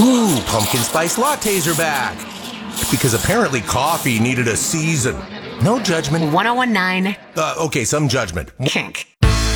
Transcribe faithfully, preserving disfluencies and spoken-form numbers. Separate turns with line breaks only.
Ooh, pumpkin spice lattes are back. Because apparently coffee needed a season. No judgment.
ten nineteen
Uh, okay, some judgment.
Kink.